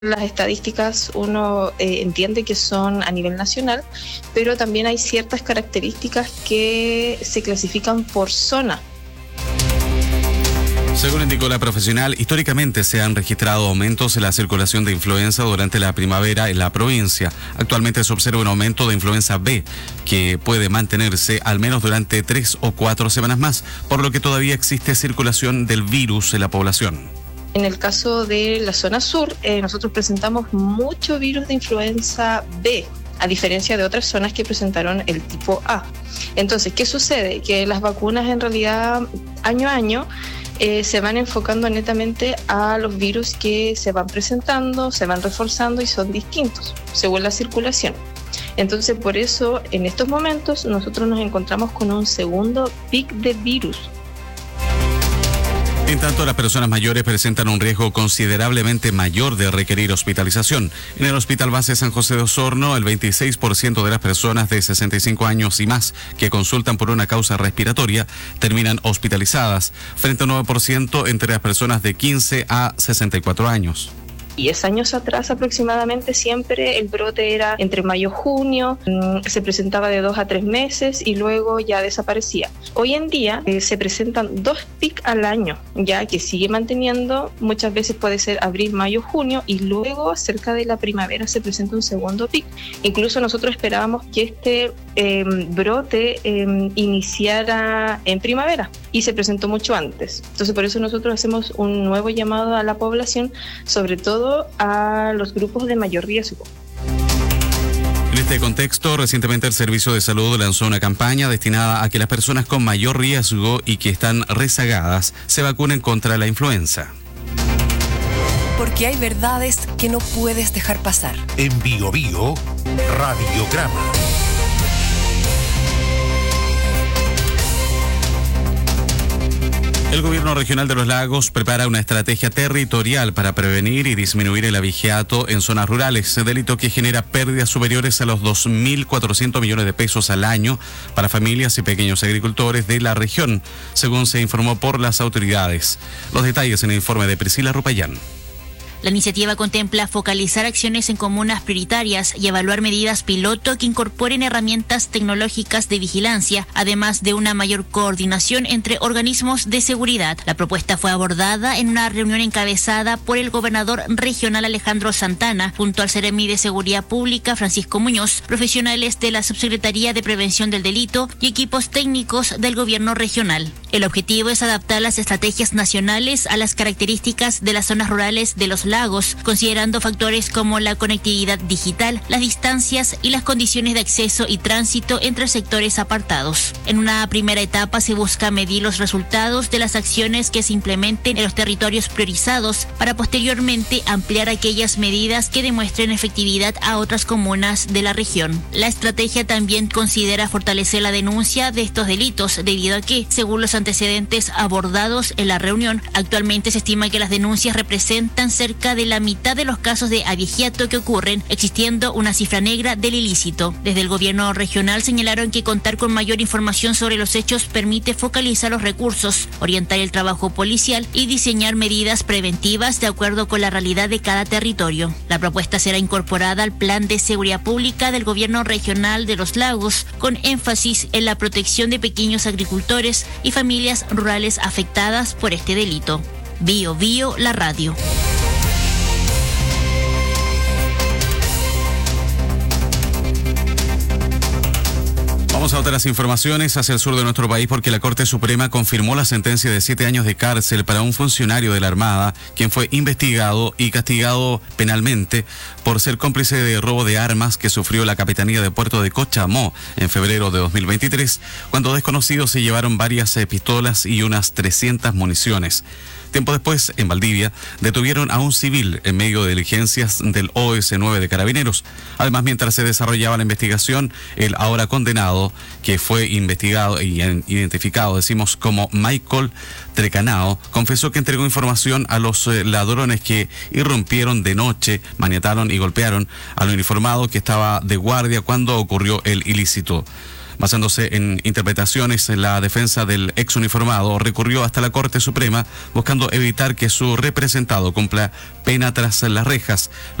Las estadísticas uno entiende que son a nivel nacional, pero también hay ciertas características que se clasifican por zona. Según indicó la profesional, históricamente se han registrado aumentos en la circulación de influenza durante la primavera en la provincia. Actualmente se observa un aumento de influenza B que puede mantenerse al menos durante 3 o 4 semanas más, por lo que todavía existe circulación del virus en la población. En el caso de la zona sur, nosotros presentamos mucho virus de influenza B, a diferencia de otras zonas que presentaron el tipo A. Entonces, ¿qué sucede? Que las vacunas en realidad año a año se van enfocando netamente a los virus que se van presentando, se van reforzando y son distintos según la circulación. Entonces, por eso, en estos momentos, nosotros nos encontramos con un segundo pic de virus. En tanto, las personas mayores presentan un riesgo considerablemente mayor de requerir hospitalización. En el Hospital Base San José de Osorno, el 26% de las personas de 65 años y más que consultan por una causa respiratoria terminan hospitalizadas, frente a un 9% entre las personas de 15 a 64 años. 10 años atrás aproximadamente siempre el brote era entre mayo y junio, se presentaba de 2 a 3 meses y luego ya desaparecía. Hoy en día se presentan 2 pics al año, ya que sigue manteniendo, muchas veces puede ser abril, mayo, junio y luego cerca de la primavera se presenta un segundo pic. Incluso nosotros esperábamos que este brote iniciara en primavera y se presentó mucho antes. Entonces por eso nosotros hacemos un nuevo llamado a la población, sobre todo a los grupos de mayor riesgo. En este contexto, recientemente el Servicio de Salud lanzó una campaña destinada a que las personas con mayor riesgo y que están rezagadas se vacunen contra la influenza. Porque hay verdades que no puedes dejar pasar. En Bio Bio, Radiograma. El gobierno regional de Los Lagos prepara una estrategia territorial para prevenir y disminuir el abigeato en zonas rurales, delito que genera pérdidas superiores a los 2.400 millones de pesos al año para familias y pequeños agricultores de la región, según se informó por las autoridades. Los detalles en el informe de Priscila Rupayán. La iniciativa contempla focalizar acciones en comunas prioritarias y evaluar medidas piloto que incorporen herramientas tecnológicas de vigilancia, además de una mayor coordinación entre organismos de seguridad. La propuesta fue abordada en una reunión encabezada por el gobernador regional Alejandro Santana, junto al Seremi de Seguridad Pública Francisco Muñoz, profesionales de la Subsecretaría de Prevención del Delito y equipos técnicos del gobierno regional. El objetivo es adaptar las estrategias nacionales a las características de las zonas rurales de los lagos, considerando factores como la conectividad digital, las distancias y las condiciones de acceso y tránsito entre sectores apartados. En una primera etapa se busca medir los resultados de las acciones que se implementen en los territorios priorizados para posteriormente ampliar aquellas medidas que demuestren efectividad a otras comunas de la región. La estrategia también considera fortalecer la denuncia de estos delitos, debido a que, según los antecedentes abordados en la reunión, actualmente se estima que las denuncias representan cerca de la mitad de los casos de abigeato que ocurren, existiendo una cifra negra del ilícito. Desde el gobierno regional señalaron que contar con mayor información sobre los hechos permite focalizar los recursos, orientar el trabajo policial y diseñar medidas preventivas de acuerdo con la realidad de cada territorio. La propuesta será incorporada al Plan de Seguridad Pública del gobierno regional de Los Lagos, con énfasis en la protección de pequeños agricultores y familias rurales afectadas por este delito. Bio Bio, la radio. Vamos a otras informaciones hacia el sur de nuestro país, porque la Corte Suprema confirmó la sentencia de 7 años de cárcel para un funcionario de la Armada, quien fue investigado y castigado penalmente por ser cómplice de robo de armas que sufrió la Capitanía de Puerto de Cochamó en febrero de 2023, cuando desconocidos se llevaron varias pistolas y unas 300 municiones. Tiempo después, en Valdivia, detuvieron a un civil en medio de diligencias del OS9 de Carabineros. Además, mientras se desarrollaba la investigación, el ahora condenado, que fue investigado y identificado, como Michael Trecanao, confesó que entregó información a los ladrones que irrumpieron de noche, maniataron y golpearon al uniformado que estaba de guardia cuando ocurrió el ilícito. Basándose en interpretaciones, la defensa del ex uniformado recurrió hasta la Corte Suprema buscando evitar que su representado cumpla pena tras las rejas.